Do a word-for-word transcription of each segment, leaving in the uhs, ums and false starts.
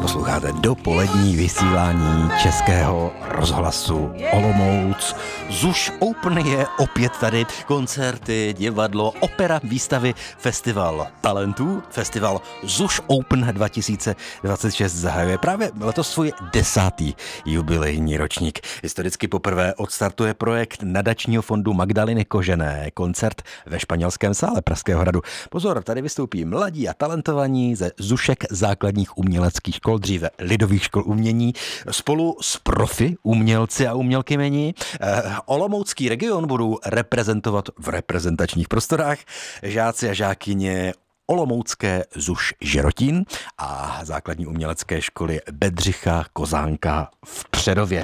Posloucháte dopolední vysílání Českého rozhlasu Olomouc. ZUŠ Open je opět tady. Koncerty, divadlo, opera, výstavy, festival talentů. Festival ZUŠ Open dva tisíce dvacet šest zahajuje právě letos svůj desátý jubilejní ročník. Historicky poprvé odstartuje projekt nadačního fondu Magdaleny Kožené. Koncert ve Španělském sále Pražského hradu. Pozor, tady vystoupí mladí a talentovaní ze ZUŠek základních uměleckých škol, dříve lidových škol umění, spolu s profi, umělci a umělkymění. Eh, Olomoucký region budou reprezentovat v reprezentačních prostorách žáci a žákyně Olomoucké ZUŠ Žerotín a základní umělecké školy Bedřicha Kozánka v Přerově.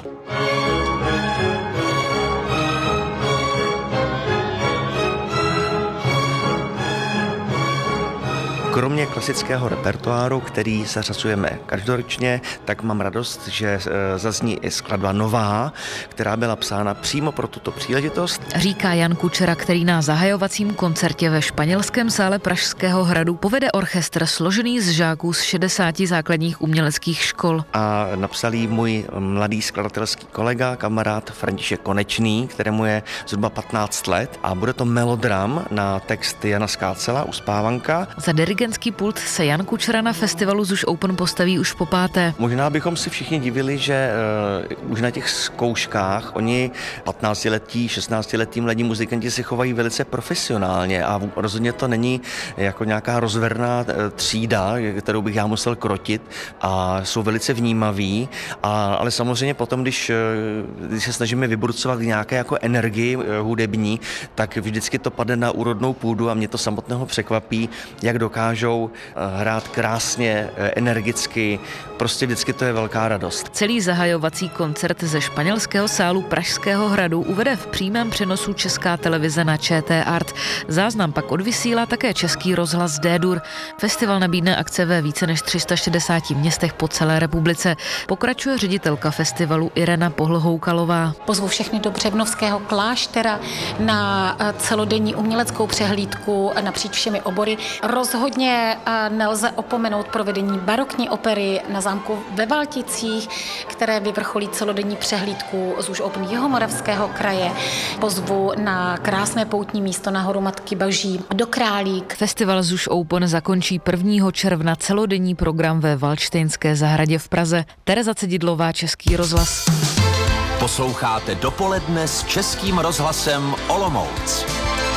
Kromě klasického repertoáru, který zařazujeme každoročně, tak mám radost, že zazní i skladba nová, která byla psána přímo pro tuto příležitost. Říká Jan Kučera, který na zahajovacím koncertě ve Španělském sále Pražského hradu povede orchestr složený z žáků z šedesáti základních uměleckých škol. A napsal jí můj mladý skladatelský kolega, kamarád František Konečný, kterému je zhruba patnáct let, a bude to melodram na text Jana Skácela, Uspávanka. Za dirigentský pult se Jan Kučera na festivalu ZUŠ Open postaví už po páté. Možná bychom si všichni divili, že uh, už na těch zkouškách oni patnáctiletí, šestnáctiletí mladí muzikanti se chovají velice profesionálně a rozhodně to není jako nějaká rozverná uh, třída, kterou bych já musel krotit, a jsou velice vnímaví, a, ale samozřejmě potom, když, uh, když se snažíme vyburcovat nějaké jako energii uh, hudební, tak vždycky to padne na úrodnou půdu a mě to samotného překvapí, jak dokážou hrát krásně, energicky, prostě vždycky to je velká radost. Celý zahajovací koncert ze Španělského sálu Pražského hradu uvede v přímém přenosu Česká televize na ČT Art. Záznam pak odvysílá také Český rozhlas D-Dur. Festival nabídne akce ve více než tři sta šedesáti městech po celé republice. Pokračuje ředitelka festivalu Irena Pohlhoukalová. Pozvu všechny do Břevnovského kláštera na celodenní uměleckou přehlídku napříč všemi obory. Rozhodně nelze opomenout provedení barokní opery na zámku ve Valticích, které vyvrcholí celodenní přehlídku z ZUŠ Open Jihomoravského kraje. Pozvu na krásné poutní místo na horu Matky Boží do Králík. Festival ZUŠ Open zakončí prvního června celodenní program ve Valdštejnské zahradě v Praze. Tereza Cedidlová, Český rozhlas. Posloucháte dopoledne s Českým rozhlasem Olomouc.